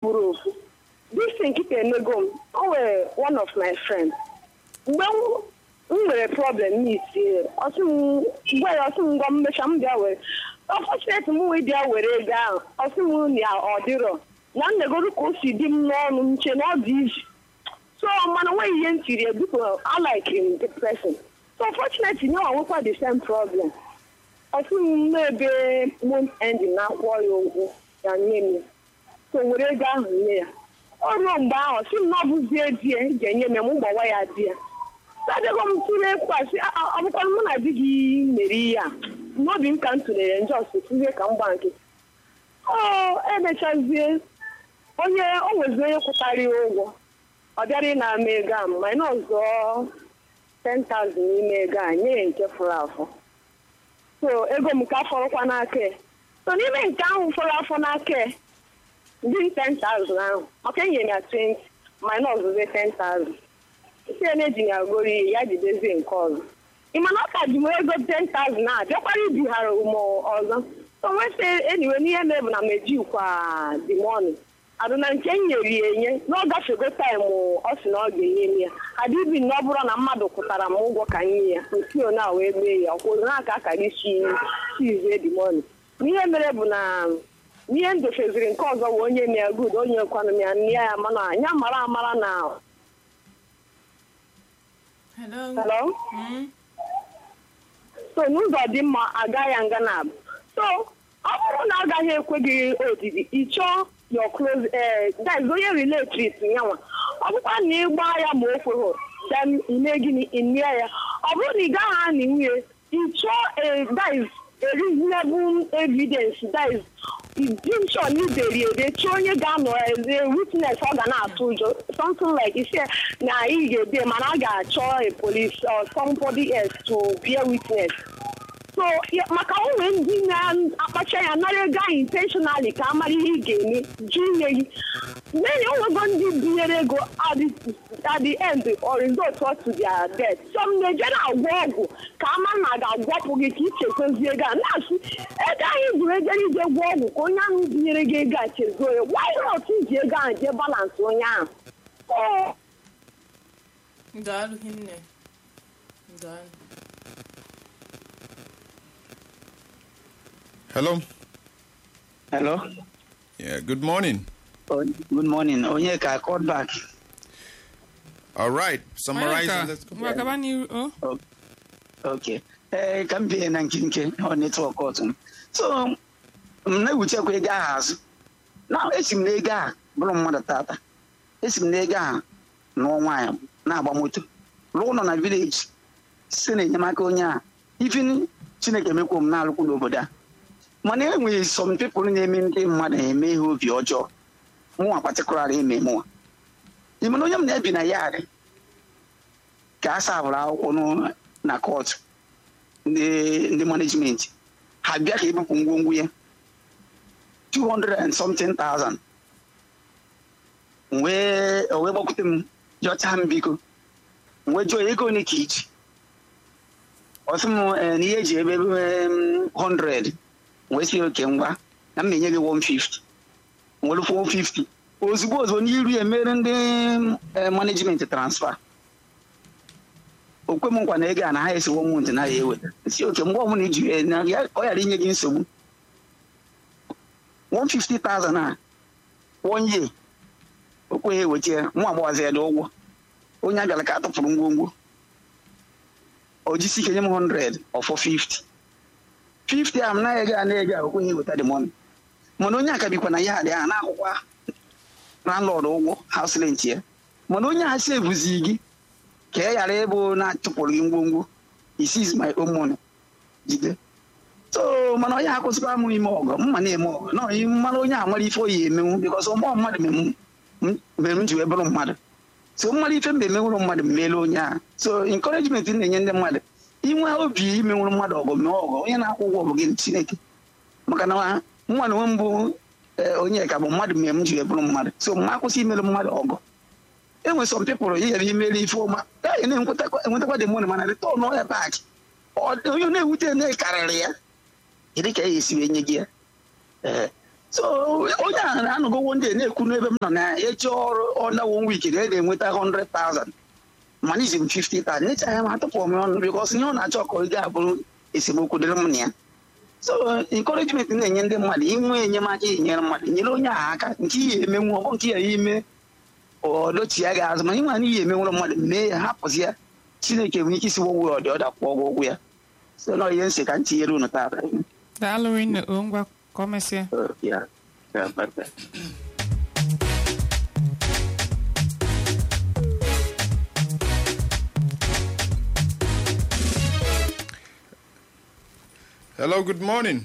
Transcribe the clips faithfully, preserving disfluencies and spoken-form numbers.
buru ofu. This thing keep emego. Oh, one of my friends. When we were a problem, me see. Also, well, also, I'm going to unfortunately, we there were down. Also, we are order. None they go to see them long, not these. So, I'm on the way into the people. I like him, the person. So, unfortunately, no, I won't have the same problem. Also, maybe won't end in that war over your name. So, we're down here. Oh, no, bow. So, not with the idea, Jenny, and why I dear. So, they come to the question. I'm going to be Maria. Not being country and just to come back. Oh, and the chance. Oh, yeah, always very carry over. Or there in a mega, my nose go ten thousand mega, and for alpha. So, ego muka for one ake. So, even down for alpha ake. Doing ten thousand now. Okay, you are twenty. My nose is ten thousand. See, anything I go, yeah, the busy in call. In my not had you got ten thousand now. Just what you have more or so. When say anyway, near me when I made you for the morning. I don't know, ten years, no, that's a good time or us not getting here. I did be noble on a mother for a more can year. Until now, we may or will not caca this she is the morning. Me and Merebuna, me and the Fezrin cause of one year good on your economy and near Mana, Yamara Mara now. Hello. Hello? Mm. So, no, I didn't a guy and ganab. So, I'm not going to quickly O T V. Each your clothes, uh, that is very related to Yama. I'm going to buy a more for her. Then, imagine in the area. I'm going to go in here. Each that is a reasonable evidence. That is, it's sure need the they show you down as a witness organ something like you say, now you get them and I got a police or somebody else to be a witness. So, Macau when dinner, another guy intentionally come and he gave me junior. Then you were going to be go at the, at the end or in those what to their death. Some the general walk, come and I got walk with each other. Now, a guy is ready to walk, going on the reggae go. Why not think you're going to balance on ya? Oh, God, him, God. Hello. Hello. Yeah, good morning. Oh, good morning. Onyeka, I called back. All right, summarize and let's go. Oh, okay. Eh, campaign and kinke on network cotton. So, na wuche kwe gas. Now, esim nega, bro mother tata. Esim nega, no wine, na bamoto. Loan on a village. Sene Yamakonya. Even Chineke mekom na lukulo boda. Money with some people naming him money may hold your job. More particularly, may more. You know, you're not been a yard. Casa or na court. The the management had got able to two hundred and something thousand. Where we walk them your time biko. Where Joe go Nikich. Or some an age hundred. Where's your Kemba? I mean, maybe one fifty. One four fifty. I suppose when you made the management transfer. Okwe kwa na ega na ha esi wo muntu na ye we. Si oke mbo mo ni ju na ya o ya rinye gi nsomu. one hundred fifty thousand na one year. Okwe he wetie mo agbawaze ya do ogwo. Onya bịara ka atụpụrụ ngwongwo. Ojisi kenye m one hundred or four fifty. fifty am na ega na ega okwe he weta the money. Mo no nya ka bikwa na ya dị na akwụkwọ landlord ogwo house rent ya. Mo no nya ha save zigi. Ke yara ebo na tupolo ngwongwo. This is my own money. Jide. So man oya akosikwa mu ime ogo, mma na eme ogo. No, man onya amari ifo ye eme because o mo mmadu memu. Memu ji ebro mmadu. So mmadu ife mbe mewuru mmadu melo onya. So encouragement na enye ndị mmadu. Inwe obi ime wuru mmadu ogo me ogo. Onye na akwụgwọ ogo gị Chineke. Maka na mmadu nwembu onye ka bụ mmadu memu ji ebro mmadu. So mma akwụsị imelu mmadu ogo. And when some people here, he may leave for my and then what the money man, I don't know back. Or do you know what they career? It is when you get so onye ahụ na-anọgowo ndị na-ekwu n'ebe m nọ na echi ọrụ ọnda one week na ede enweta one hundred thousand mana izi m fifty thousand necha ya ma atụpụ m ọnụ because ihe ọ na-achọ ka ọ ga-abụrụ esemokwu dịrị m na ya. So encouragement na-enye ndị mmadụ inwe enyemaka inyere mmadụ nyere onye ahụ aka nke ihe emenwu ọgbọ nke ya ime ọdochi ya ga-azụ ma ịnwa na ihe emenwụrụ mmadụ mee ya hapụzi ya Chineke nwere ike isi wọgwụ ọdị ọda kwụọ ụgwọ ụgwọ ya. So na ihe nsị ka m tinyere unu taa. Daalụ rinne o ngwa kọmesịa. Yeah. Yeah, bye bye. Hello, good morning.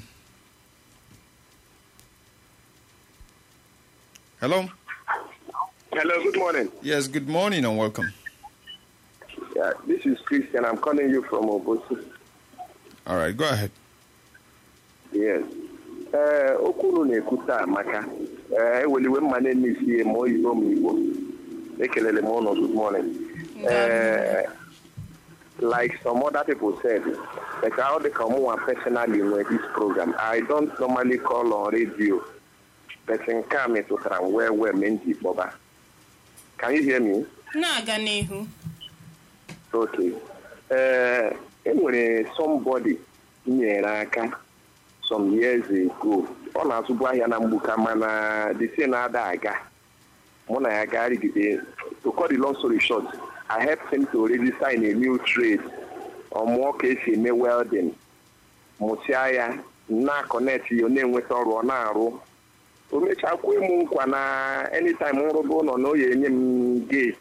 Hello. Hello, good morning. Yes, good morning and welcome. Yeah, this is Christian. I'm calling you from Obosi. All right, go ahead. Yes. Uh, okuru na-ekwuta amaka. Eh, eweliwe mmane n'isi mo Igbo m Igbo. Ekelele m unu, good morning. Uh, like some other people said, like how they come on personally with this program. I don't normally call on radio. But in come to try where where menti boba. Can you hear me? Na-aga n'ihu. Okay. Uh, anyway, somebody nyere aka some years ago. Ọ na-azụbu ahịa na mgbuka mana the same na-ada aga. Mụ na ya garigide. To cut the long story short, I helped him to register in a new trade or more case eme welding. Mụsịa ya na connect ya na-enweta ọrụ ọ na-arụ. O mechakwa ịmụ nkwa na anytime nrụba ụlọ na oye enye m gate.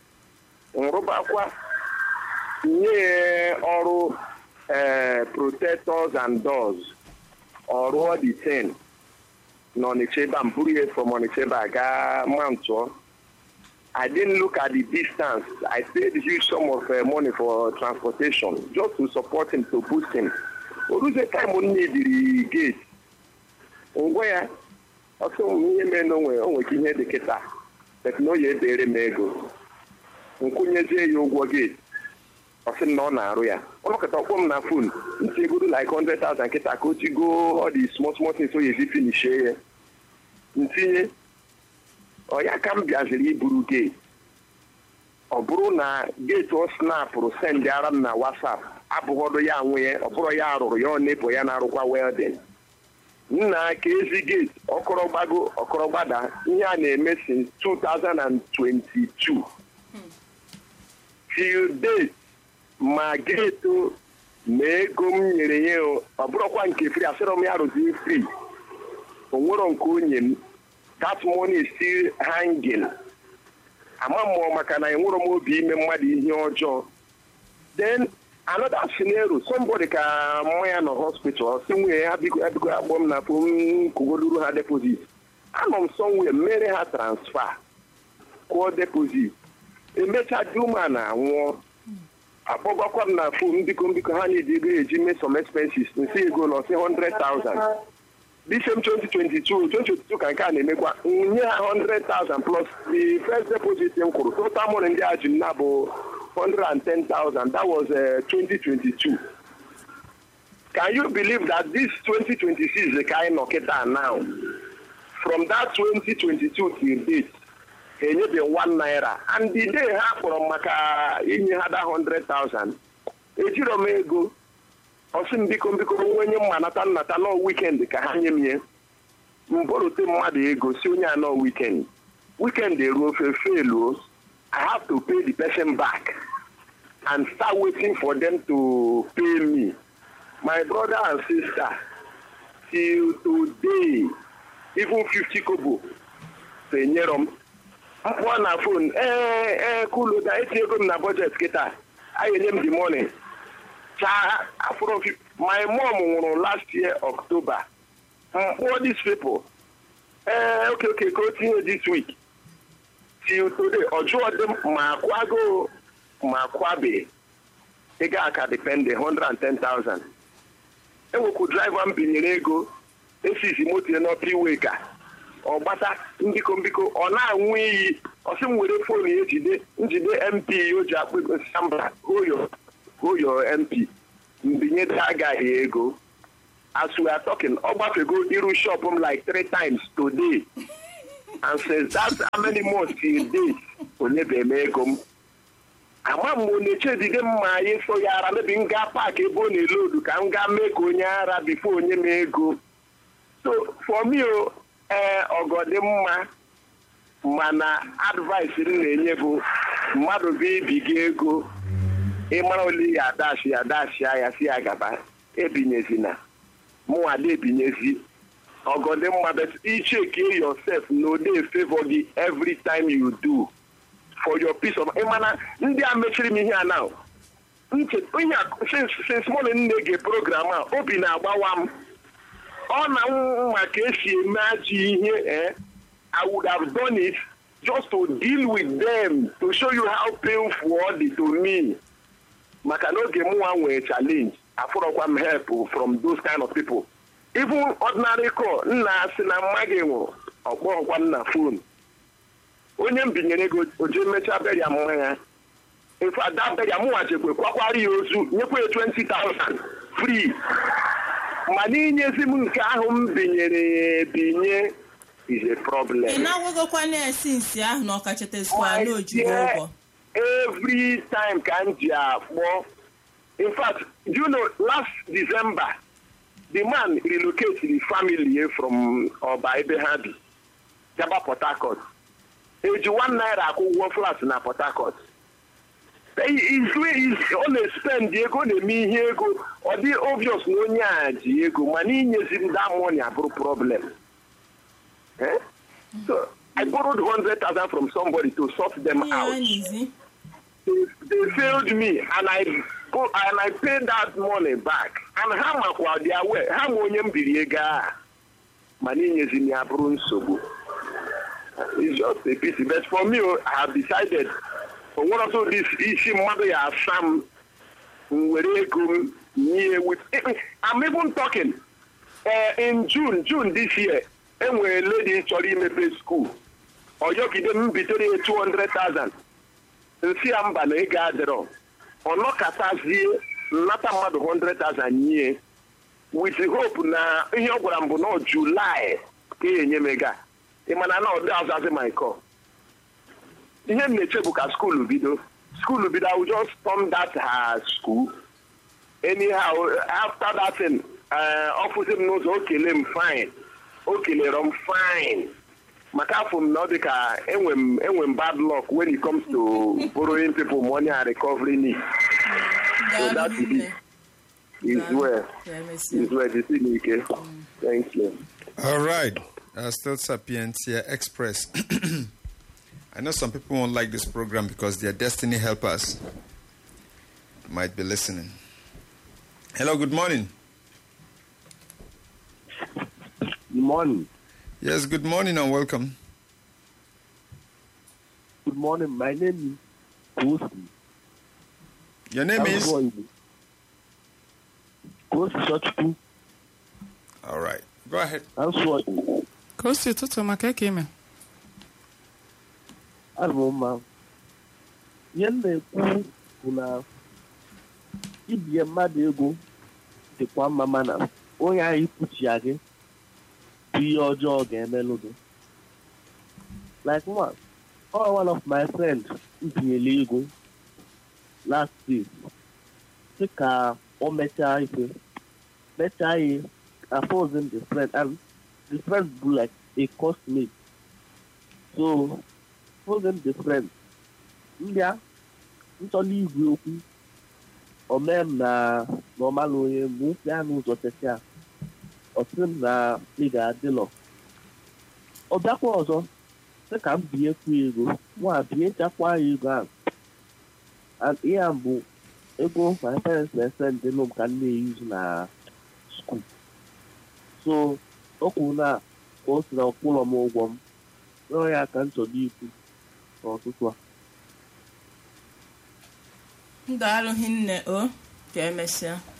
Nrụbakwa nye ọrụ protectors and doors ọrụ ọ dị ten n'Ọnịcha m buru ihe from Ọnịcha gaa Mantụọ. I didn't look at the distance. I paid huge sum of uh, money for transportation just to support him, to boost him. Oruze time on the gate. Ngwa also me me no we onwe kinye de keta. But no ye dere mego. Nkunyeje yo gwo gate. Osi no na aru ya. Ono keta okpom na phone. Nti go like one hundred thousand keta ko ti go all the small small things so ye finish here. Ntinye ọ ya ka m bịaziri iburu gate ọ bụrụ na gate o snapụrụ send ara m na WhatsApp abụghọdụ ya nwee ọ bụrụ ya arụrụ ya ọ na-epo ya na-arụkwa welding nna ka ezi gate ọkọrọgbago ọkọrọgbada ihe a na-eme since two thousand twenty-two till date ma gate ma ego m nyere ya ọ bụrụkwa nke free asịrọ m ya rụzi free o nwere nke onye m. That money is still hanging. Amamo makana enwuro m obi ime mmadụ ihe ọjọọ. Then another scenario, somebody ka moya no hospital, somewhere abigo abigo agbom na phone kugoluru ha deposit. Anọ m somewhere mere ha transfer. Ko deposit. Emecha juma na anwụ. Akpọgakwa m na phone biko biko ha need ego eji me some expenses. Nsi ego no say one hundred thousand. This same twenty twenty-two, twenty twenty-two can can make one hundred thousand plus the first deposit in Kuru. Total money in the Ajinabo one hundred ten thousand. That was uh, twenty twenty-two. Can you believe that this twenty twenty-six is the kind of Keta now? From that twenty twenty-two till date, he need the one naira. And the day half from Maka in had a hundred thousand. Ejiro mego. Osim biko biko onye mmanata nnata no weekend ka ha nye mie mborote mmadụ ego si onye no weekend weekend eruo fe fail I have to pay the person back and start waiting for them to pay me. My brother and sister till today even fifty kobo penyerom one na phone eh eh cool da eti ego na budget kita ayenye m the money. My mom last year October. All these people. Uh, okay, okay, continue this week. Till today, Ojo them Makwago Makwabe. They got depend one hundred ten thousand. And we could drive one Binyego. This is Imoti no Piweka. Or Bata Indiko Biko or now we or some with a phone here today. Today M P you just with Samba. Who you? Who your M P? Mbinye daga ego as we are talking, Ogbafego Iru shop him like three times today. And says that's how many months till days will never make him. Ama m na-eche dide mma anyị so ya ara mebi nga park ebe ọ na-elodu ka m gaa mee ka onye ara before onye m ego. So for me o eh ọgọdị mma mana advice m na-enye bụ mmadụ bụ ibiga ego ịmara ole ya adashi ya adashi ya si ya gaba ebinyezina mụ ada ebinyezi ọgọdị mma but icheke yourself no dey favor gị every time you do for your peace of mind. Ndị a mechiri m ihe a now. Nche onye since since morning na-ege program a obi na-agbawa m. Ọ na nwa ka esi eme ajị ihe eh I would have done it just to deal with them to show you how painful it to me. Maka na oge mụ nwee challenge afọrọkwa m help from those kind of people. Even ordinary call nna asị na mmadụ nwụrụ ọkpọrọkwa m na phone. Onye m binyere ego oje mecha beria mmanya. In fact, that beria mụ wachekwe kwakwara ya ozu nyekwe twenty thousand free. Ma n'inyezi m nke ahụ m binyere binye is a problem. Ị na-agwagokwa na-esi nsi ahụ na ọkachetezikwa n'ojigo ụgwọ. Every time ka m ji akpọ. In fact, do you know, last December, the man relocated the family from Oba Ebehabi, Jaba Port Harcourt. Eji one naira akwụkwọ flat na Port Harcourt. He's only spend the ego na-eme ihe ego. Ọ dị obvious na onye a ji ego mana inyezi m that money abụrụ problem. Eh? So I borrowed one hundred thousand from somebody to sort them out. They, they failed me and I and I paid that money back. And how much were they aware? How onye m biri ego a mana inyezi m ya abụrụ nsogbu. It's just a pity. But for me, I have decided for one of those issue mother ya Sam with I'm even talking uh, in June, June this year, and when a lady sorry me school. Or you give them between two hundred thousand. And see I'm banana gather. Or not Katazi, not a mother hundred thousand year. With the hope na in your no July, mega. Imana na ọdị azazi my call. Ihe m na-eche bụ ka school bido. School bido, I will just storm that her school. Anyhow, after that thing, uh, officer knows okay, I'm fine. Okay, I'm fine. Maka from now, they can enwe bad luck when it comes to borrowing people money and recovering it. So that is is where is where this is okay. Thank you. All right. Uh, still Sapientia Express. I know some people won't like this program because their destiny helpers might be listening. Hello, good morning. Good morning. Yes, good morning and welcome. Good morning. My name is Kosi. Your name is? Kosi Sochku. All right. Go ahead. I'm sorry. Kosi tutu maka keme. Alma. Yende ku kuna ibie mmadụ ego dịkwa mma mana onye anyị kwuchia gị bụ ihe ọjọọ ga-emelụ gị. Like one, oh, one of my friends ntinyere ego last week sị ka o mechaa ife mechaa ihe opposing the friend and the friend bụ like a cosmate. So opposing the friend ndị a nchọla igwe okwu omem na normal onye mgbe ofe a n'ụzọ tesia ọsị m na ị ga-adịlọ ọ bịakwa ọzọ sị ka m binyekwu ego nwa binyechakwa ya ego ahụ and ihe a bụ ego my parents na-esend nụ m ka m na-eyuzu na school. So o kwuru na ka o si na ọkwụlọ m ụgwọ m rịọ ya ka m chọrọ ikwu n'ọtụtụ a. Ndụ arụghị nne o ka emesịa.